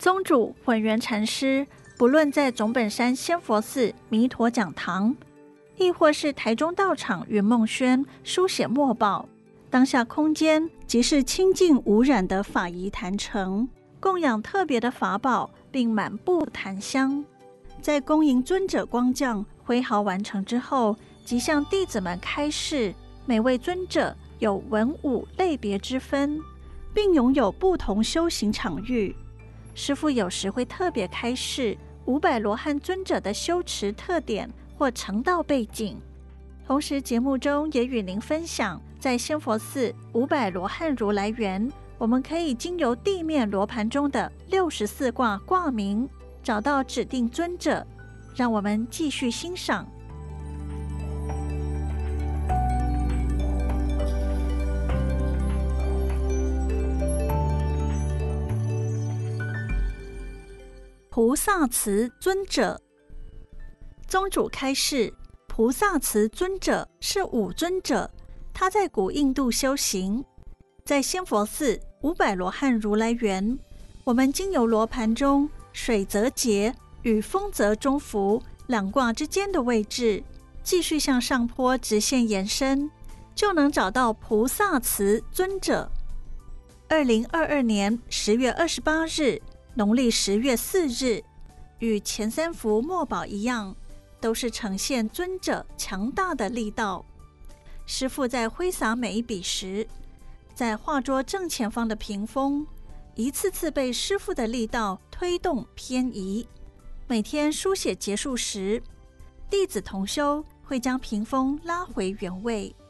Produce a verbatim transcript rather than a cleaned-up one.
宗主混元禅师不论在总本山仙佛寺弥陀讲堂，亦或是台中道场云梦轩书写墨宝，当下空间即是清净无染的法仪坛城，供养特别的法宝，并满布檀香。在恭迎尊者光降挥毫完成之后，即向弟子们开示，每位尊者有文武类别之分，并拥有不同修行场域。师父有时会特别开示五百罗汉尊者的修持特点或成道背景，同时节目中也与您分享，在仙佛寺五百罗汉如来园，我们可以经由地面罗盘中的六十四卦卦名，找到指定尊者。让我们继续欣赏。菩萨慈尊者。宗主开示，菩萨慈尊者是五尊者，他在古印度修行，在仙佛寺五百罗汉如来园，我们经由罗盘中水泽劫与风泽中伏两卦之间的位置，继续向上坡直线延伸，就能找到菩萨慈尊者。二零二二年十月二十八日，农历十月四日，与前三幅墨宝一样，都是呈现尊者强大的力道。师父在挥洒每一笔时，在画桌正前方的屏风，一次次被师父的力道推动偏移。每天书写结束时，弟子同修会将屏风拉回原位。